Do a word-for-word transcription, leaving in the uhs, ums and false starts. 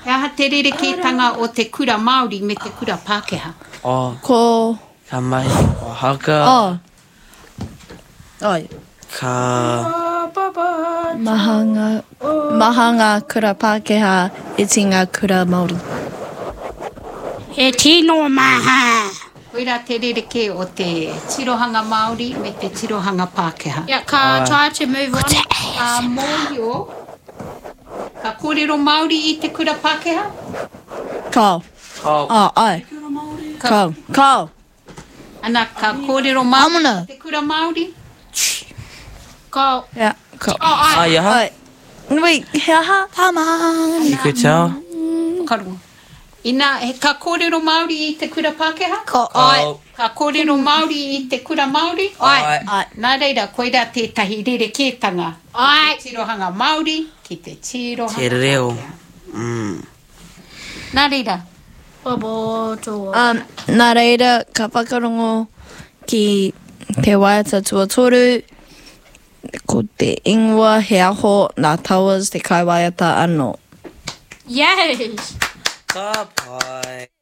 E aha te rerekētanga o te kura Māori me te kura Pākehā. Oh, Ko... ka mai o haka. Oh. Oi. Ka... Mahanga... Mahanga kura Pākehā e tinga kura Māori. He tino maha. Koira te rereke o te tirohanga Māori me te tirohanga Pākehā. Yeah, ka Ah. try to move on. A mōhio, ka kōrero Māori i te kura Pākehā? Ko. Oh, Oh, ai. Ko. Ko. Ana ka kōrero Māori Amana. i te kura Māori? Ko. Yeah. Ko. Oh, ai. ah, yaha? Oi. Wait. Haha. Tama. You could tell. Whakarongo. Ina, he ka kōrero Māori i te kura Pākehā? Ko. Ai. Ka kōrero Māori i te kura Māori? Ai. Ai. Nā reira, koira tētahi rerekētanga. Ai. Te tirohanga Māori ki te tirohanga Te reo. Pākehā. Mm. Nā reira. Bobo toa. Um, nā reira, ka whakarongo ki te waiata tuatoru, ko te ingoa he aho nā tauas te kaiwaiata anō. Yes. Ka pai.